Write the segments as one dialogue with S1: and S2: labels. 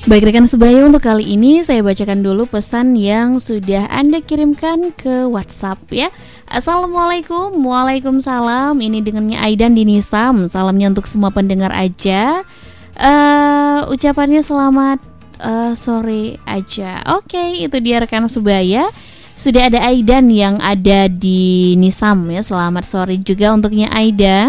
S1: Baik rekan sebaya, untuk kali ini saya bacakan dulu pesan yang sudah Anda kirimkan ke WhatsApp ya. Assalamualaikum. Waalaikumsalam. Ini dengannya Aidan di Nisam. Salamnya untuk semua pendengar aja. Ucapannya selamat sore aja. Oke, itu dia rekan sebaya. Sudah ada Aidan yang ada di Nisam ya. Selamat sore juga untuknya Aidan.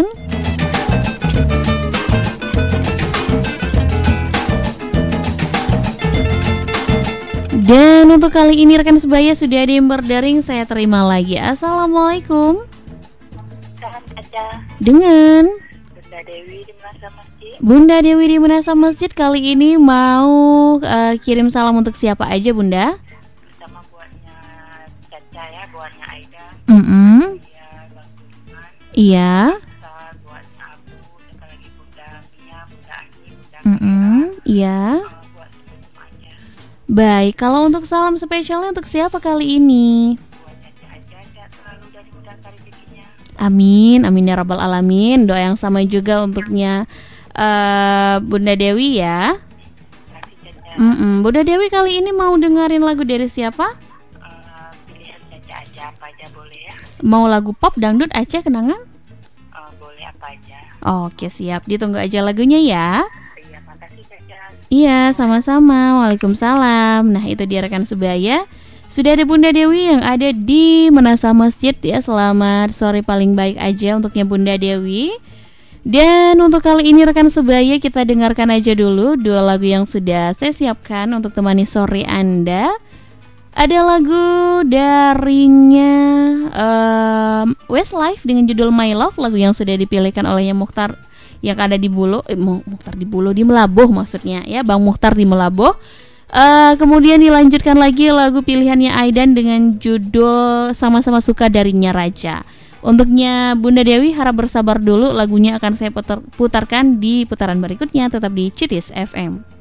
S1: Dan untuk kali ini rekan sebaya sudah ada yang berdaring, saya terima lagi. Assalamualaikum.
S2: Salam aja.
S1: Dengan
S2: Bunda Dewi di Menasa Masjid.
S1: Bunda Dewi di Menasa Masjid, kali ini mau kirim salam untuk siapa aja Bunda?
S2: Pertama buatnya Caca ya, buatnya Aida. Ya, Bang Budiman.
S1: Iya.
S2: Besar buatnya Abu, dan lagi Bunda Mia, Bunda Ani, Bunda
S1: Iya.
S2: buat semuanya.
S1: Baik, kalau untuk salam spesialnya untuk siapa kali ini?
S2: Buat Caca aja, sehat selalu dan dimudahkan rezekinya.
S1: Amin, amin ya rabbal alamin. Doa yang sama juga untuknya Bunda Dewi ya.
S2: Kasih Caca.
S1: Bunda Dewi kali ini mau dengerin lagu dari siapa?
S2: Pilihan Caca aja, apa aja boleh ya.
S1: Mau lagu pop, dangdut, Aceh, kenangan?
S2: Boleh apa aja.
S1: Oke siap, ditunggu aja lagunya ya.
S2: Iya, makasih Caca.
S1: Iya, sama-sama. Waalaikumsalam. Nah, itu dia rekan sebaya. Sudah ada Bunda Dewi yang ada di Menasa Masjid ya. Selamat sore paling baik aja untuknya Bunda Dewi. Dan untuk kali ini rekan sebaya, kita dengarkan aja dulu dua lagu yang sudah saya siapkan untuk temani sore Anda. Ada lagu darinya Westlife dengan judul My Love, lagu yang sudah dipilihkan olehnya Mukhtar yang ada di di Melaboh maksudnya ya, Bang Mukhtar di Melaboh. Kemudian dilanjutkan lagi lagu pilihannya Aidan dengan judul Sama-sama Suka darinya Raja. Untuknya Bunda Dewi harap bersabar dulu, lagunya akan saya putarkan di putaran berikutnya, tetap di Citis FM.